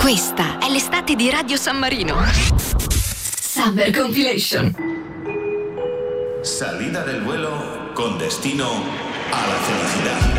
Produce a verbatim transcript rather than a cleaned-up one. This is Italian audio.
Questa è l'estate di Radio San Marino. Summer Compilation. Salida del vuelo con destino a la felicidad.